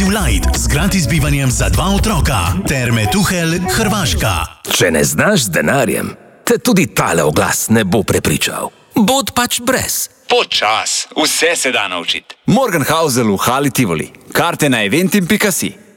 Impaziv Light z gratis bivanjem za 2 otroka. Terme Tuhelj, Hrvaška. Če ne znaš z denarjem, te tudi tale oglas ne bo prepričal. Bod pač brez. Počas, vse se da naučiti. Morgenhausel v Hali Tivoli. Karte na eventim.si.